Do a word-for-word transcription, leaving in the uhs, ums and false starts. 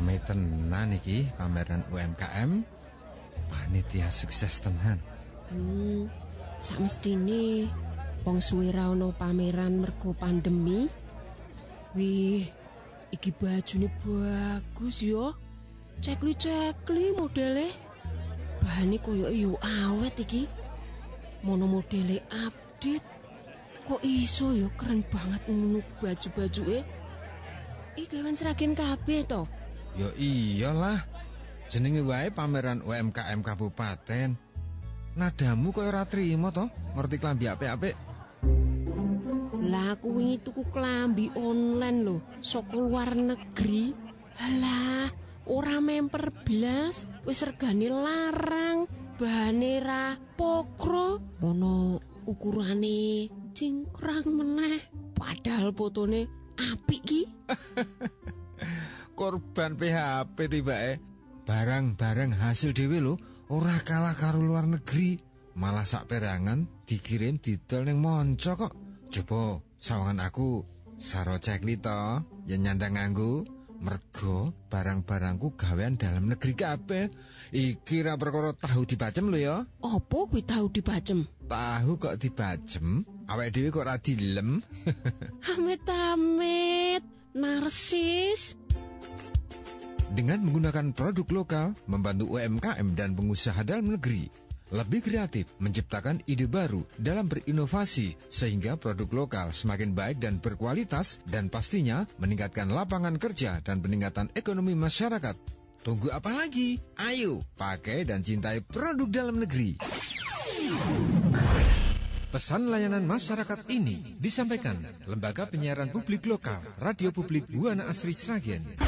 Rame tenan iki pameran U M K M. Panitia sukses tenan. Hmm, samestine wong suwe ra ono pameran mergo pandemi. Wih, iki bajune bagus yo. Cekli-cekli modele. Bahane koyo yo awet iki. Mono modele update. Kok iso yo keren banget ngono baju-bajuke. Iki gawan seragen kabeh to. Yo iyalah. Jenenge wae pameran U M K M kabupaten. Nadamu koyo ora trimo to, ngerti klambi apik-apik. Lah aku wingi tuku klambi online lho, saka luar negeri. Halah, ora memper blas, wis regane larang, bahane ra pokro, ono ukurane cingkrang meneh. Padahal fotone apik ki. Korban P H P tibake. Barang-barang hasil dhewe lho, ora kalah karo luar negeri. Malah sak perangan dikirim didol ning monco kok. Coba sawangan aku saro cekli to, yen nyandang nganggo. Mergo barang-barangku gawean dalam negeri kabeh. Iki ra perkara tahu dibacem lho ya. Apa kuwi tahu dibacem? Tahu kok dibacem, awake dhewe kok ora dilem. Amit-amit, narsis. Dengan menggunakan produk lokal, membantu U M K M dan pengusaha dalam negeri. Lebih kreatif, menciptakan ide baru dalam berinovasi, sehingga produk lokal semakin baik dan berkualitas, dan pastinya meningkatkan lapangan kerja dan peningkatan ekonomi masyarakat. Tunggu apa lagi? Ayo, pakai dan cintai produk dalam negeri. Pesan layanan masyarakat ini disampaikan Lembaga Penyiaran Publik Lokal, Radio Publik Buana Asri Sragen.